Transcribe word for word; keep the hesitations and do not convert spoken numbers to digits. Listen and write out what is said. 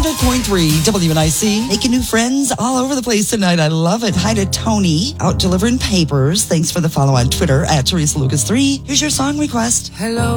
hundred point three W N I C. Making new friends all over the place tonight. I love it. Hi to Tony, out delivering papers. Thanks for the follow on Twitter at Teresa Lucas three. Here's your song request. Hello.